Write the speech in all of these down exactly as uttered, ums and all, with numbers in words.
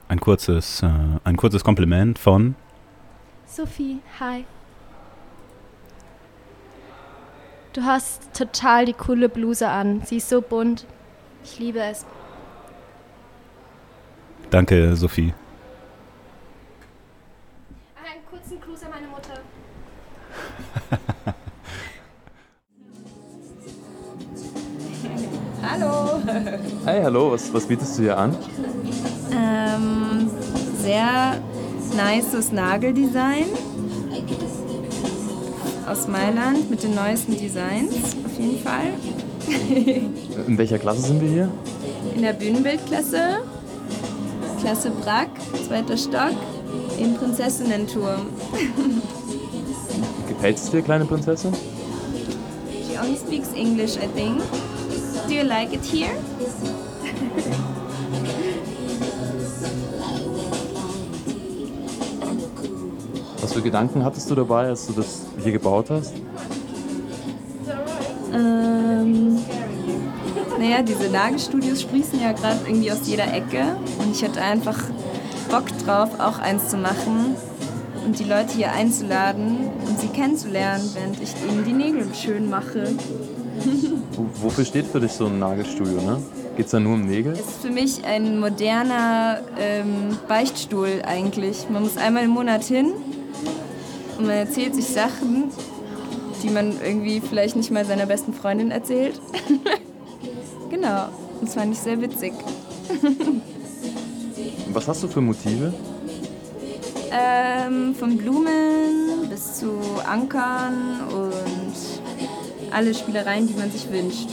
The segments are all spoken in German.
ein kurzes, äh, ein kurzes Kompliment von Sophie, hi. Du hast total die coole Bluse an. Sie ist so bunt. Ich liebe es. Danke, Sophie. Einen kurzen Gruß an meine Mutter. Hallo. Hey, hallo, was, was bietest du hier an? Ähm, sehr nices Nageldesign aus Mailand mit den neuesten Designs, auf jeden Fall. In welcher Klasse sind wir hier? In der Bühnenbildklasse, Klasse Brack, zweiter Stock, im Prinzessinnenturm. Gefällt es dir, kleine Prinzessin? She only speaks English, I think. Do you like it here? Was für Gedanken hattest du dabei, als du das hier gebaut hast? Ähm, naja, diese Nagelstudios sprießen ja gerade irgendwie aus jeder Ecke und ich hatte einfach Bock drauf, auch eins zu machen und die Leute hier einzuladen und sie kennenzulernen, während ich ihnen die Nägel schön mache. W- Wofür steht für dich so ein Nagelstudio, ne? Geht's da nur um Nägel? Es ist für mich ein moderner ähm, Beichtstuhl eigentlich. Man muss einmal im Monat hin und man erzählt sich Sachen, die man irgendwie vielleicht nicht mal seiner besten Freundin erzählt. Genau, und das fand ich sehr witzig. Was hast du für Motive? Ähm, von Blumen bis zu Ankern und alle Spielereien, die man sich wünscht.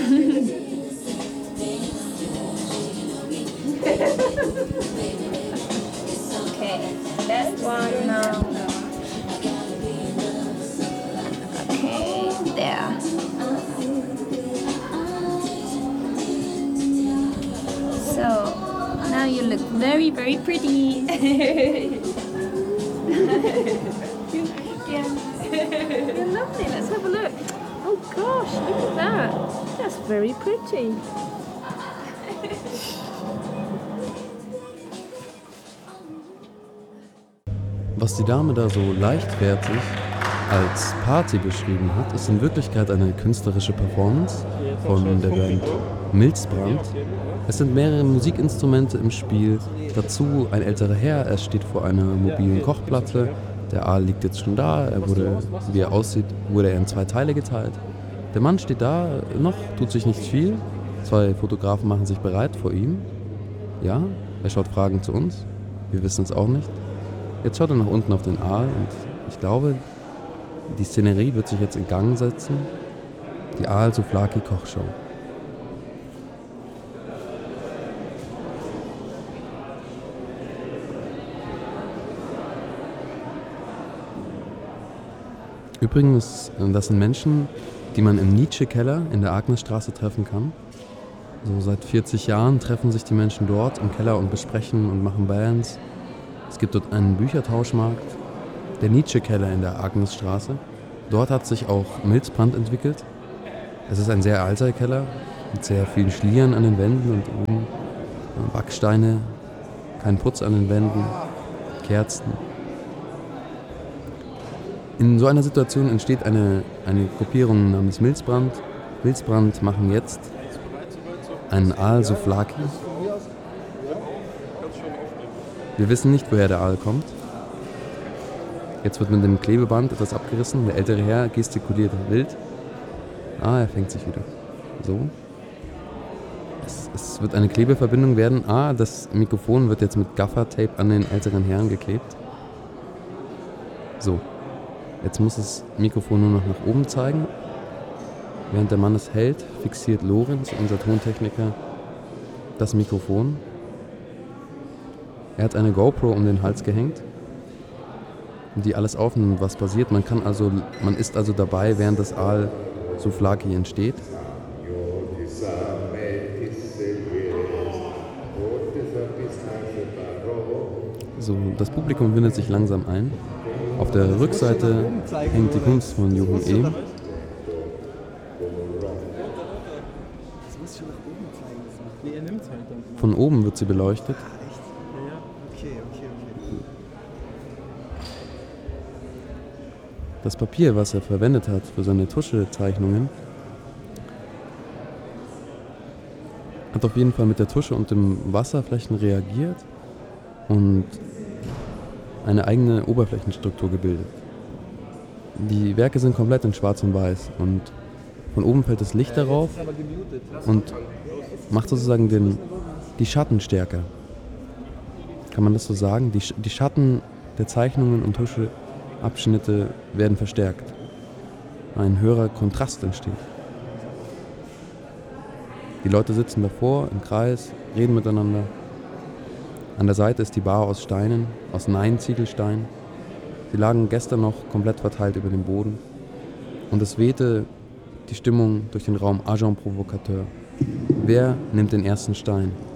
Okay, last one now. Okay, there. So, now you look very, very pretty. Yeah. You're lovely. Let's have a look. Oh gosh, look at that. That's very pretty. Was die Dame da so leichtfertig als Party beschrieben hat, ist in Wirklichkeit eine künstlerische Performance von der Band Milzbrand. Es sind mehrere Musikinstrumente im Spiel, dazu ein älterer Herr, er steht vor einer mobilen Kochplatte. Der Aal liegt jetzt schon da, er wurde, wie er aussieht, wurde er in zwei Teile geteilt. Der Mann steht da, noch tut sich nicht viel. Zwei Fotografen machen sich bereit vor ihm. Ja, er schaut fragend zu uns, wir wissen es auch nicht. Jetzt schaut er nach unten auf den Aal und ich glaube, die Szenerie wird sich jetzt in Gang setzen. Die Aal-Souvlaki-Kochshow. Übrigens, das sind Menschen, die man im Nietzsche-Keller in der Agnesstraße treffen kann. So seit vierzig Jahren treffen sich die Menschen dort im Keller und besprechen und machen Bands. Es gibt dort einen Büchertauschmarkt, der Nietzsche-Keller in der Agnesstraße. Dort hat sich auch Milzbrand entwickelt. Es ist ein sehr alter Keller mit sehr vielen Schlieren an den Wänden und oben Backsteine, kein Putz an den Wänden, Kerzen. In so einer Situation entsteht eine, eine Gruppierung namens Milzbrand. Milzbrand machen jetzt einen Aal-Souvlaki. Wir wissen nicht, woher der Aal kommt. Jetzt wird mit dem Klebeband etwas abgerissen. Der ältere Herr gestikuliert wild. Ah, er fängt sich wieder. So. Es, es wird eine Klebeverbindung werden. Ah, das Mikrofon wird jetzt mit Gaffer-Tape an den älteren Herrn geklebt. So. Jetzt muss das Mikrofon nur noch nach oben zeigen. Während der Mann es hält, fixiert Lorenz, unser Tontechniker, das Mikrofon. Er hat eine GoPro um den Hals gehängt, die alles aufnimmt, was passiert. Man kann also, man ist also dabei, während das Aal-Souvlaki entsteht. So, das Publikum windet sich langsam ein. Auf der Rückseite hängt die Kunst von Jochen Ehm. Von oben wird sie beleuchtet. das Papier, was er verwendet hat für seine Tuschezeichnungen, hat auf jeden Fall mit der Tusche und dem Wasserflächen reagiert und eine eigene Oberflächenstruktur gebildet. Die Werke sind komplett in Schwarz und Weiß und von oben fällt das Licht darauf und macht sozusagen den, die Schatten stärker. Kann man das so sagen? Die, die Schatten der Zeichnungen und Tuscheabschnitte werden verstärkt. Ein höherer Kontrast entsteht. Die Leute sitzen davor im Kreis, reden miteinander. An der Seite ist die Bar aus Steinen, aus Nein-Ziegelstein. Sie lagen gestern noch komplett verteilt über dem Boden. Und es wehte die Stimmung durch den Raum Agent Provocateur. Wer nimmt den ersten Stein?